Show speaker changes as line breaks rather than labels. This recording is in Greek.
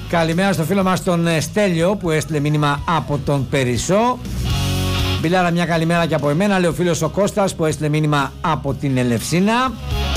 Καλημέρα στο φίλο μας τον Στέλιο που έστειλε μήνυμα από τον Περισσό. Μπιλάρα, μια καλημέρα και από εμένα, λέει ο φίλος ο Κώστας που έστειλε μήνυμα από την Ελευσίνα.